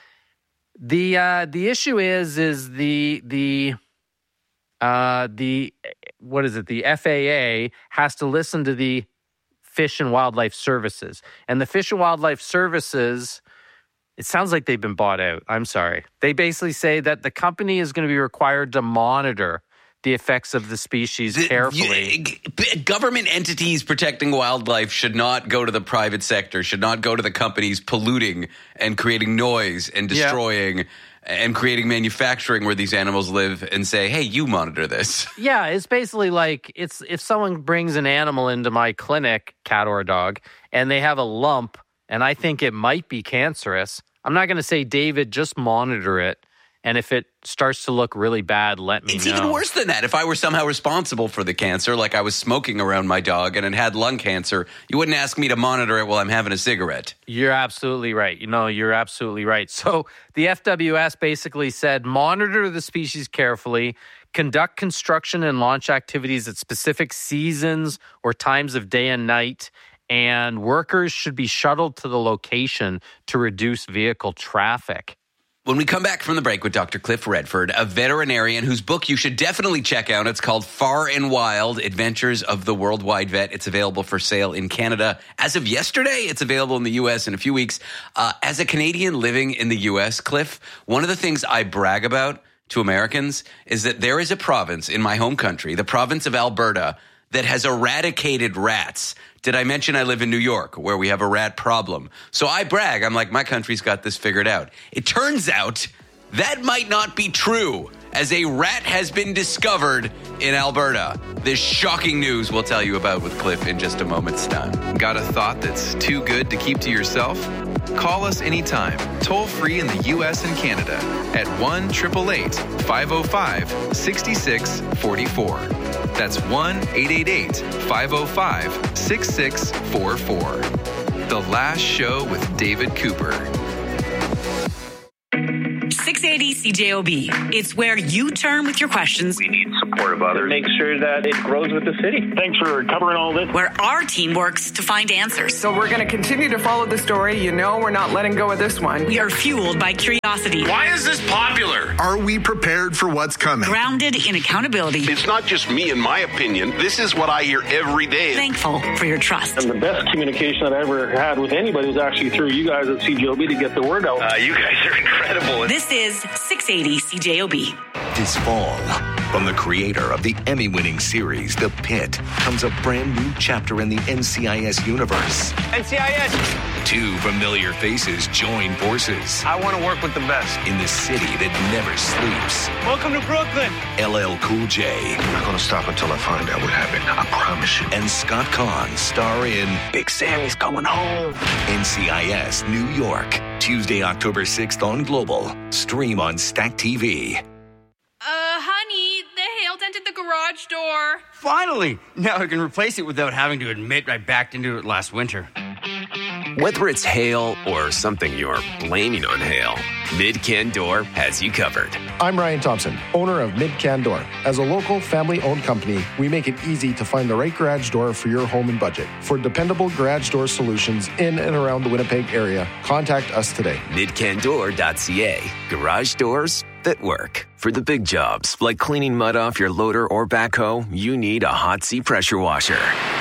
The uh, the issue is is the the uh, the what is it? The F A A has to listen to the Fish and Wildlife Services. And the Fish and Wildlife Services, it sounds like they've been bought out. I'm sorry. They basically say that the company is going to be required to monitor the effects of the species the, carefully. You, government entities protecting wildlife should not go to the private sector, should not go to the companies polluting and creating noise and destroying yeah. and creating manufacturing where these animals live and say, hey, you monitor this. Yeah, it's basically like it's if someone brings an animal into my clinic, cat or a dog, and they have a lump and I think it might be cancerous, I'm not going to say, David, just monitor it. And if it starts to look really bad, let me it's know. It's even worse than that. If I were somehow responsible for the cancer, like I was smoking around my dog and it had lung cancer, you wouldn't ask me to monitor it while I'm having a cigarette. You're absolutely right. You know, you're absolutely right. So the F W S basically said, monitor the species carefully, conduct construction and launch activities at specific seasons or times of day and night, and workers should be shuttled to the location to reduce vehicle traffic. When we come back from the break with Doctor Cliff Redford, a veterinarian whose book you should definitely check out. It's called Far and Wild, Adventures of the Worldwide Vet. It's available for sale in Canada. As of yesterday, it's available in the U S in a few weeks. Uh, as a Canadian living in the U S, Cliff, one of the things I brag about to Americans is that there is a province in my home country, the province of Alberta, that has eradicated rats. Did I mention I live in New York, where we have a rat problem? So I brag. I'm like, my country's got this figured out. It turns out that might not be true, as a rat has been discovered in Alberta. This shocking news we'll tell you about with Cliff in just a moment's time. Got a thought that's too good to keep to yourself? Call us anytime, toll free in the U S and Canada at one eight eight eight, five oh five, six six four four. That's one eight eight eight, five oh five, six six four four. The Last Show with David Cooper. six eighty C J O B. It's where you turn with your questions. We need support of others. Make sure that it grows with the city. Thanks for covering all this. Where our team works to find answers. So we're going to continue to follow the story. You know we're not letting go of this one. We are fueled by curiosity. Why is this popular? Are we prepared for what's coming? Grounded in accountability. It's not just me and my opinion. This is what I hear every day. Thankful for your trust. And the best communication that I ever had with anybody was actually through you guys at C J O B to get the word out. Uh, you guys are incredible. This is six eighty C J O B. This fall, from the creator of the Emmy-winning series The Pit, comes a brand new chapter in the N C I S universe. N C I S! Two familiar faces join forces. I want to work with the best. In the city that never sleeps. Welcome to Brooklyn. L L Cool J. I'm not going to stop until I find out what happened. I promise you. And Scott Kahn star in Big Sammy's coming home. N C I S New York. Tuesday, October sixth on Global. Stream on Stack T V. Uh, honey, the hail dented the garage door. Finally! Now I can replace it without having to admit I backed into it last winter. Whether it's hail or something you're blaming on hail, Mid-Can Door has you covered. I'm Ryan Thompson, owner of Mid-Can Door. As a local, family-owned company, we make it easy to find the right garage door for your home and budget. For dependable garage door solutions in and around the Winnipeg area, contact us today. mid can door dot c a. Garage doors that work. For the big jobs, like cleaning mud off your loader or backhoe, you need a Hot Sea pressure washer.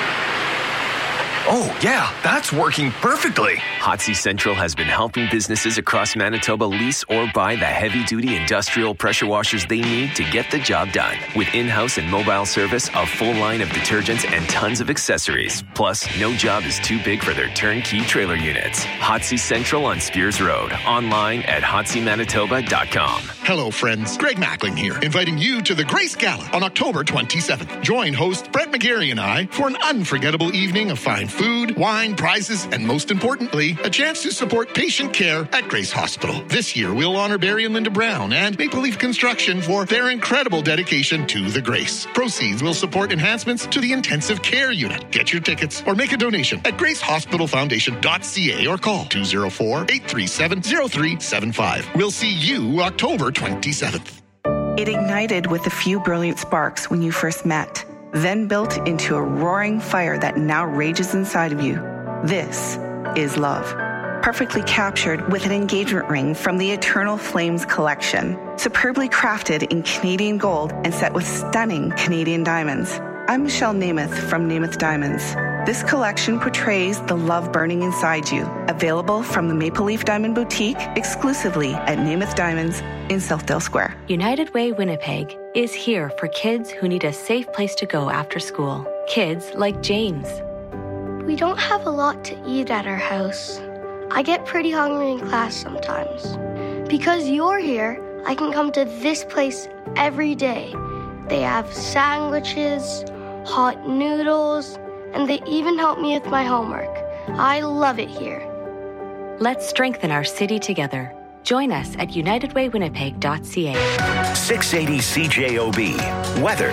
Oh, yeah, that's working perfectly. Hot Sea Central has been helping businesses across Manitoba lease or buy the heavy-duty industrial pressure washers they need to get the job done. With in-house and mobile service, a full line of detergents, and tons of accessories. Plus, no job is too big for their turnkey trailer units. Hot Sea Central on Spears Road. Online at hot sea manitoba dot com. Hello, friends. Greg Mackling here, inviting you to the Grace Gala on October twenty-seventh. Join host Brett McGarry and I for an unforgettable evening of fine food, wine, prizes, and most importantly, a chance to support patient care at Grace Hospital. This year, we'll honor Barry and Linda Brown and Maple Leaf Construction for their incredible dedication to the Grace. Proceeds will support enhancements to the intensive care unit. Get your tickets or make a donation at grace hospital foundation dot c a or call two oh four, eight three seven, oh three seven five. We'll see you October twenty-seventh. It ignited with a few brilliant sparks when you first met, then built into a roaring fire that now rages inside of you. This is love. Perfectly captured with an engagement ring from the Eternal Flames collection. Superbly crafted in Canadian gold and set with stunning Canadian diamonds. I'm Michelle Namath from Namath Diamonds. This collection portrays the love burning inside you. Available from the Maple Leaf Diamond Boutique exclusively at Namath Diamonds in Southdale Square. United Way Winnipeg is here for kids who need a safe place to go after school. Kids like James. We don't have a lot to eat at our house. I get pretty hungry in class sometimes. Because you're here, I can come to this place every day. They have sandwiches, hot noodles, and they even help me with my homework. I love it here. Let's strengthen our city together. Join us at united way winnipeg dot c a. six eighty C J O B. Weather.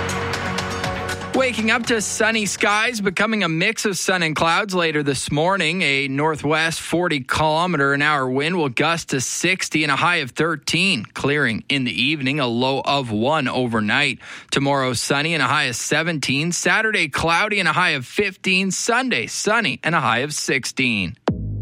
Waking up to sunny skies, becoming a mix of sun and clouds later this morning. A northwest forty kilometer an hour wind will gust to sixty and a high of thirteen. Clearing in the evening, a low of one overnight. Tomorrow, sunny and a high of seventeen. Saturday, cloudy and a high of fifteen. Sunday, sunny and a high of sixteen.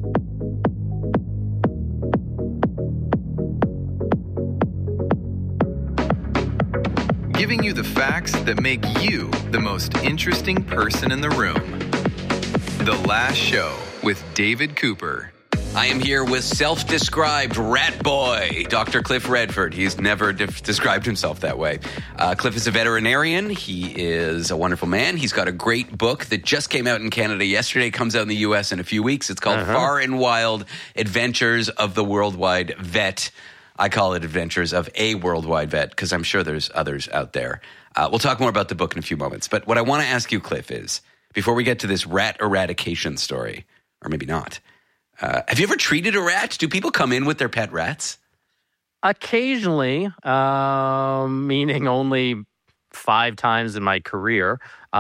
Giving you the facts that make you the most interesting person in the room. The Last Show with David Cooper. I am here with self-described rat boy, Doctor Cliff Redford. He's never de- described himself that way. Uh, Cliff is a veterinarian. He is a wonderful man. He's got a great book that just came out in Canada yesterday. Comes out in the U S in a few weeks. It's called uh-huh. Far and Wild Adventures of the Worldwide Vet. I call it Adventures of a Worldwide Vet because I'm sure there's others out there. Uh, we'll talk more about the book in a few moments. But what I want to ask you, Cliff, is before we get to this rat eradication story, or maybe not, Uh, have you ever treated a rat? Do people come in with their pet rats? Occasionally, um, meaning only five times in my career.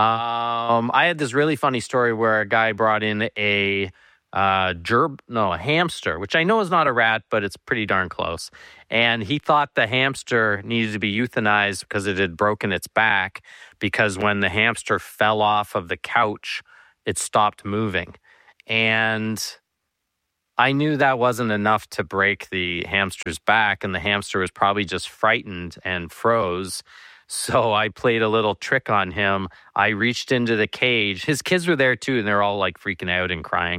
Um, I had this really funny story where a guy brought in a uh, gerb, no, a hamster, which I know is not a rat, but it's pretty darn close. And he thought the hamster needed to be euthanized because it had broken its back, because when the hamster fell off of the couch, it stopped moving. And I knew that wasn't enough to break the hamster's back, and the hamster was probably just frightened and froze. So I played a little trick on him. I reached into the cage. His kids were there too, and they're all like freaking out and crying.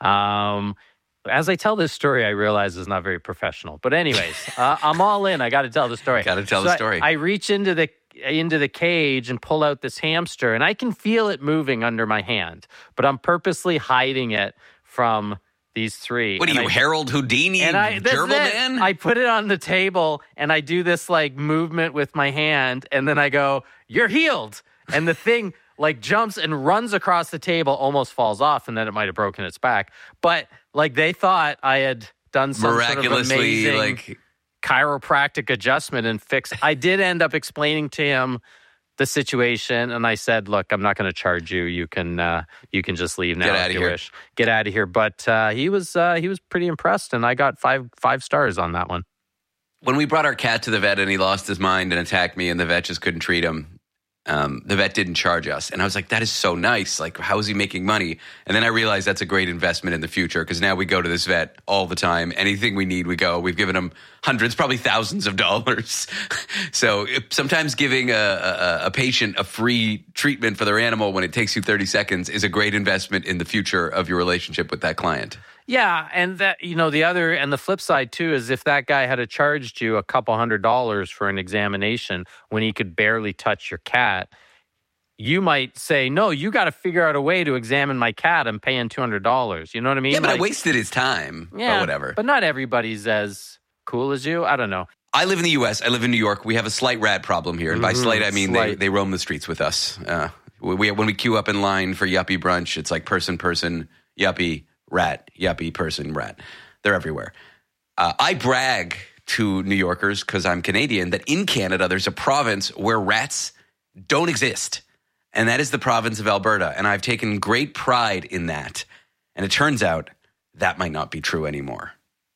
Um, as I tell this story, I realize it's not very professional. But anyways, uh, I'm all in. I got to tell the story. Got to tell so the story. I, I reach into the into the cage and pull out this hamster, and I can feel it moving under my hand, but I'm purposely hiding it from these three. What are and you, I, Harold Houdini, and I, gerbil man? I put it on the table, and I do this like movement with my hand, and then I go, "You're healed," and the thing like jumps and runs across the table, almost falls off, and then it might have broken its back. But like they thought I had done some miraculously sort of amazing like chiropractic adjustment and fix. I did end up explaining to him the situation, and I said, "Look, I'm not going to charge you. You can, uh, you can just leave now Get out if of you here. wish. Get out of here." But uh, he was, uh, he was pretty impressed, and I got five five stars on that one. When we brought our cat to the vet and he lost his mind and attacked me, and the vet just couldn't treat him, um, the vet didn't charge us, and I was like, "That is so nice. Like, how is he making money?" And then I realized that's a great investment in the future because now we go to this vet all the time. Anything we need, we go. We've given him hundreds, probably thousands of dollars. So sometimes giving a, a, a patient a free treatment for their animal when it takes you thirty seconds is a great investment in the future of your relationship with that client. Yeah, and that, you know, the other and the flip side too is if that guy had charged you a couple hundred dollars for an examination when he could barely touch your cat, you might say, "No, you got to figure out a way to examine my cat. I'm paying two hundred dollars." You know what I mean? Yeah, but like, I wasted his time. Yeah, but whatever. But not everybody's as cool as you. I don't know. I live in the U S. I live in New York. We have a slight rat problem here. And by Mm-hmm, slight, I mean they, slight. they roam the streets with us. Uh, we, when we queue up in line for yuppie brunch, it's like person, person, yuppie, rat, yuppie, person, rat. They're everywhere. Uh, I brag to New Yorkers, because I'm Canadian, that in Canada there's a province where rats don't exist. And that is the province of Alberta. And I've taken great pride in that. And it turns out that might not be true anymore.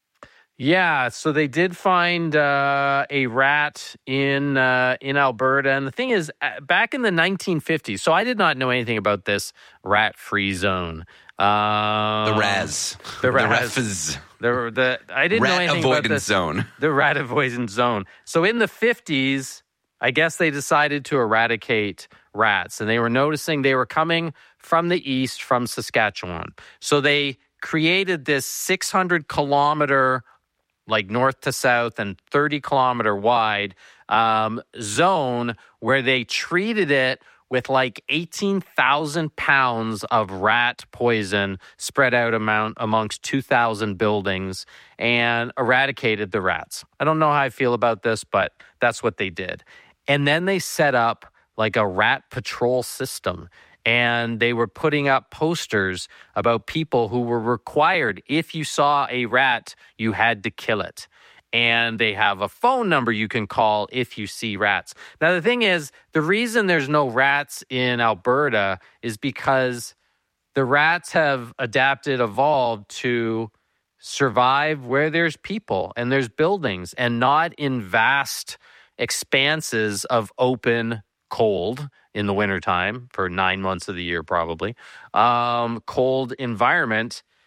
Yeah, so they did find uh, a rat in uh, in Alberta, and the thing is, uh, back in the nineteen fifties. So I did not know anything about this rat-free zone. Um, The R A Z, the, the R A Z, refs, the the I didn't rat know anything avoidance about this, zone. The rat avoidance zone. So in the fifties, I guess they decided to eradicate rats, and they were noticing they were coming from the east, from Saskatchewan. So they created this six hundred kilometer, like north to south and thirty kilometer wide um, zone where they treated it with like eighteen thousand pounds of rat poison spread out amount amongst two thousand buildings and eradicated the rats. I don't know how I feel about this, but that's what they did. And then they set up like a rat patrol system. And they were putting up posters about people who were required, if you saw a rat, you had to kill it. And they have a phone number you can call if you see rats. Now, the thing is, the reason there's no rats in Alberta is because the rats have adapted, evolved to survive where there's people and there's buildings and not in vast expanses of open cold in the wintertime for nine months of the year, probably, um, cold environment.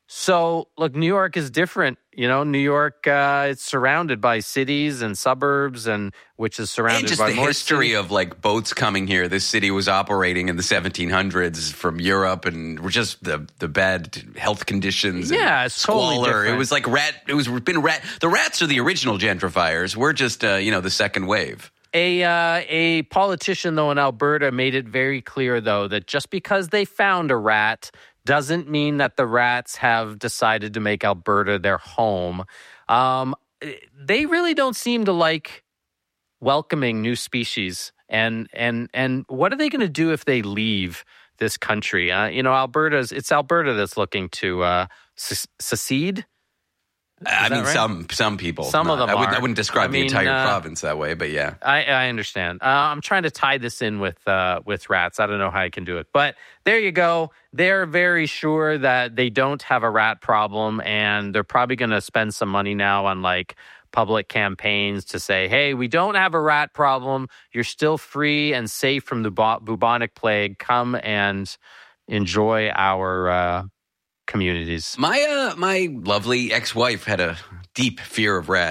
So, look, New York is different. You know, New York, uh, it's surrounded by cities and suburbs, and which is surrounded and just by the more history cities. of like boats coming here. This city was operating in the seventeen hundreds from Europe, and we're just the the bad health conditions. Yeah, and it's totally squalor. different. It was like rat. It was been rat. The rats are the original gentrifiers. We're just uh, you know the second wave. A uh, a politician, though, in Alberta made it very clear, though, that just because they found a rat doesn't mean that the rats have decided to make Alberta their home. Um, they really don't seem to like welcoming new species. And and and what are they going to do if they leave this country? Uh, you know, Alberta's it's Alberta that's looking to uh, se- secede. Is I mean, right? some some people. Some of them I wouldn't, are. I wouldn't describe I mean, the entire uh, province that way, but yeah. I, I understand. Uh, I'm trying to tie this in with uh, with rats. I don't know how I can do it, but there you go. They're very sure that they don't have a rat problem, and they're probably going to spend some money now on like public campaigns to say, "Hey, we don't have a rat problem. You're still free and safe from the bu- bubonic plague. Come and enjoy our." Uh, communities. My uh, my lovely ex-wife had a deep fear of rats.